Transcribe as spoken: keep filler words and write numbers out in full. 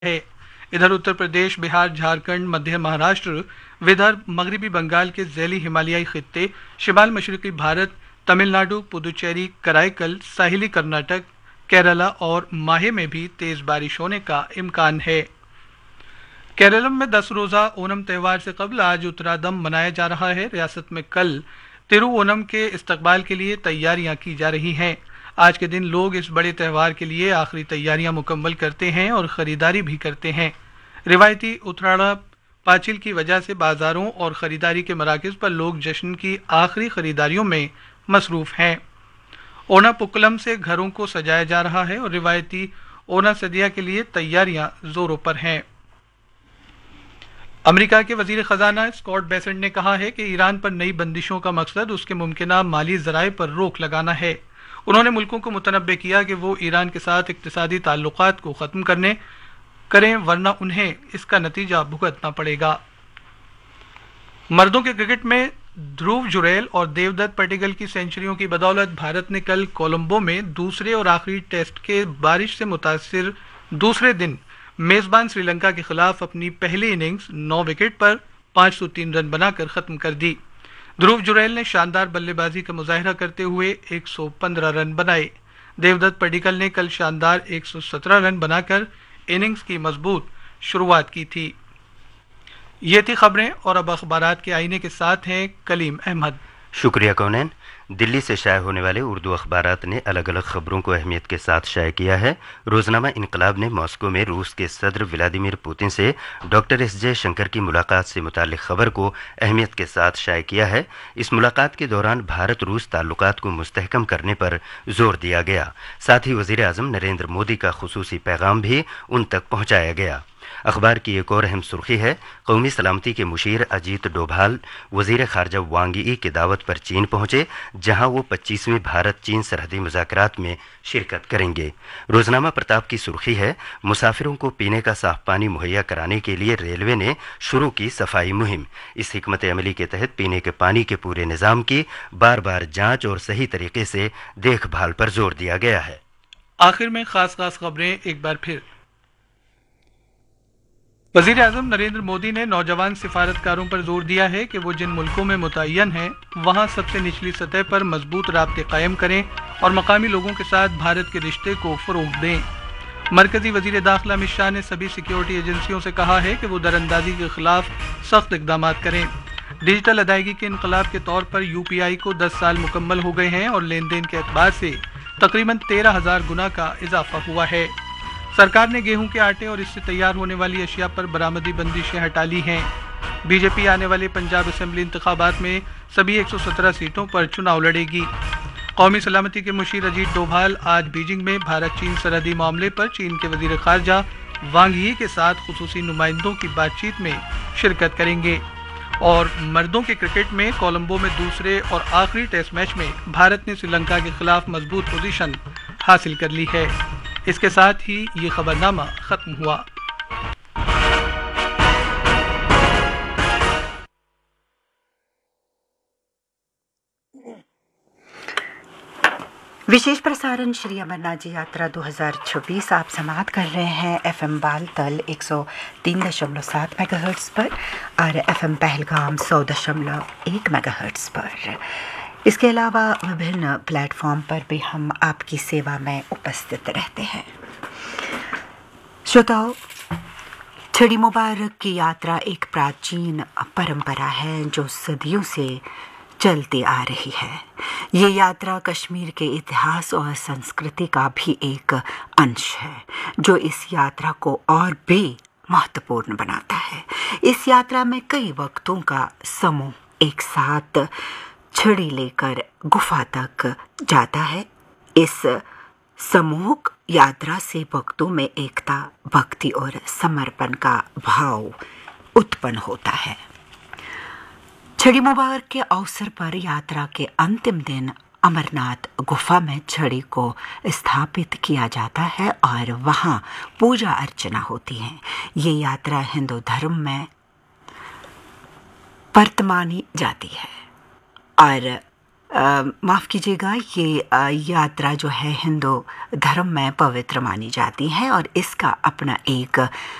है। इधर उत्तर प्रदेश, बिहार, झारखंड, मध्य महाराष्ट्र, विदर्भ, मगरबी बंगाल के ज़ैली हिमालयाई खित्ते, शिमाल मशरकी भारत, तमिलनाडु, पुदुचेरी, कराईकल, साहिली कर्नाटक, केरला और माहे में भी तेज बारिश होने का इम्कान है। केरलम में दस रोजा ओनम त्यौहार से कबल आज उत्तरादम मनाया जा रहा है। रियासत में कल तिरुओनम के इस्तकबाल के लिए तैयारियां की जा रही हैं। आज के दिन लोग इस बड़े त्यौहार के लिए आखिरी तैयारियां मुकम्मल करते हैं और खरीदारी भी करते हैं। रिवायती उतराड़ा पाचिल की वजह से बाजारों और खरीदारी के मराकज पर लोग जश्न की आखिरी खरीदारियों में मसरूफ हैं। ओना पुक्कलम से घरों को सजाया जा रहा है और रिवायती ओना सदिया के लिए तैयारियां जोरों पर हैं। अमेरिका के वजीर खजाना स्कॉट बेसेंट ने कहा है कि ईरान पर नई बंदिशों का मकसद उसके मुमकिना माली जराए पर रोक लगाना है। उन्होंने मुल्कों को मुतनब्बे किया कि वो ईरान के साथ इक्तिसादी ताल्लुकात को ख़त्म करने करें, वरना उन्हें इसका नतीजा भुगतना पड़ेगा। मर्दों के क्रिकेट में ध्रुव जुरैल और देवदत्त पडिक्कल की सेंचुरियों की बदौलत भारत ने कल कोलंबो में दूसरे और आखिरी टेस्ट के बारिश से मुतासिर दूसरे दिन मेजबान श्रीलंका के खिलाफ अपनी पहली इनिंग्स नौ विकेट पर पाँच सौ तीन रन बनाकर खत्म कर दी। ध्रुव जुरैल ने शानदार बल्लेबाजी का मुजाहिरा करते हुए एक सौ पंद्रह रन बनाए। देवदत्त पडिक्कल ने कल शानदार एक सौ सत्रह रन बनाकर इनिंग्स की मजबूत शुरुआत की थी। ये थी खबरें और अब अखबारात के आईने के साथ हैं कलीम अहमद। शुक्रिया कौनैन। दिल्ली से शाये होने वाले उर्दू अखबारात ने अलग अलग खबरों को अहमियत के साथ शाये किया है। रोजनामा इनकलाब ने मॉस्को में रूस के सदर व्लादिमीर पुतिन से डॉक्टर एस जयशंकर की मुलाकात से मुताल्लिक खबर को अहमियत के साथ शाये किया है। इस मुलाकात के दौरान भारत रूस ताल्लुकात को मुस्तहकम करने पर जोर दिया गया। साथ ही वज़ीर आज़म नरेंद्र मोदी का खुसूसी पैगाम भी उन तक पहुंचाया गया। अखबार की एक और अहम सुर्खी है, कौमी सलामती के मुशीर अजीत डोभाल वजीर खारजा वांग यी की दावत पर चीन पहुंचे, जहां वो पच्चीसवीं भारत चीन सरहदी मुज़ाकरात में शिरकत करेंगे। रोजनामा प्रताप की सुर्खी है, मुसाफिरों को पीने का साफ पानी मुहैया कराने के लिए रेलवे ने शुरू की सफाई मुहिम। इस हिकमत अमली के तहत पीने के पानी के पूरे निज़ाम की बार बार जांच और सही तरीके से देखभाल पर जोर दिया गया है। आखिर में खास खास खबरें एक बार फिर। वज़ीर आज़म नरेंद्र मोदी ने नौजवान सिफारतकारों पर जोर दिया है कि वो जिन मुल्कों में मुतय्यन हैं वहां सबसे निचली सतह पर मजबूत राब्ते कायम करें और मकामी लोगों के साथ भारत के रिश्ते को फ़रोग़ दें। मरकजी वज़ीर दाखिला अमित शाह ने सभी सिक्योरिटी एजेंसियों से कहा है कि वो दरअंदाजी के खिलाफ सख्त इक़दाम करें। डिजिटल अदायगी के इनकलाब के तौर पर यू पी आई को दस साल मुकम्मल हो गए हैं और लेन देन के एतबार से तकरीबन तेरह हजार गुना का इजाफा हुआ है। सरकार ने गेहूं के आटे और इससे तैयार होने वाली अशिया पर बरामदी बंदिशें हटा ली हैं। बीजेपी आने वाले पंजाब असेंबली इंतखाबात में सभी एक सौ सत्रह सीटों पर चुनाव लड़ेगी। कौमी सलामती के मुशीर अजीत डोभाल आज बीजिंग में भारत चीन सरहदी मामले पर चीन के वजीर खारजा वांग यी के साथ खुसूसी नुमाइंदों की बातचीत में शिरकत करेंगे। और मर्दों के क्रिकेट में कोलंबो में दूसरे और आखिरी टेस्ट मैच में भारत ने श्रीलंका के खिलाफ मजबूत पोजीशन हासिल कर ली है। इसके साथ ही ये खबरनामा खत्म हुआ। विशेष प्रसारण श्री अमरनाथ जी यात्रा दो हज़ार छब्बीस आप समाप्त कर रहे हैं एफएम बालतल एक सौ तीन दशमलव सात मेगाहर्ट्ज़ पर और एफएम पहलगाम सौ दशमलव एक मेगाहर्ट्ज़ पर। इसके अलावा विभिन्न प्लेटफॉर्म पर भी हम आपकी सेवा में उपस्थित रहते हैं। श्रोताओ, छड़ी मुबारक की यात्रा एक प्राचीन परंपरा है जो सदियों से चलती आ रही है। ये यात्रा कश्मीर के इतिहास और संस्कृति का भी एक अंश है जो इस यात्रा को और भी महत्वपूर्ण बनाता है। इस यात्रा में कई वक्तों का समूह एक साथ छड़ी लेकर गुफा तक जाता है। इस समूह यात्रा से भक्तों में एकता, भक्ति और समर्पण का भाव उत्पन्न होता है। छड़ी मुबारक के अवसर पर यात्रा के अंतिम दिन अमरनाथ गुफा में छड़ी को स्थापित किया जाता है और वहां पूजा अर्चना होती है। ये यात्रा हिंदू धर्म में वर्त मानी जाती है और माफ़ कीजिएगा, ये आ, यात्रा जो है हिंदू धर्म में पवित्र मानी जाती है और इसका अपना एक